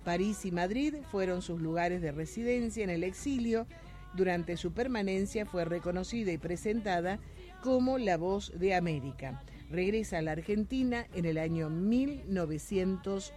París y Madrid fueron sus lugares de residencia en el exilio. Durante su permanencia fue reconocida y presentada como la voz de América. Regresa a la Argentina en el año 1990.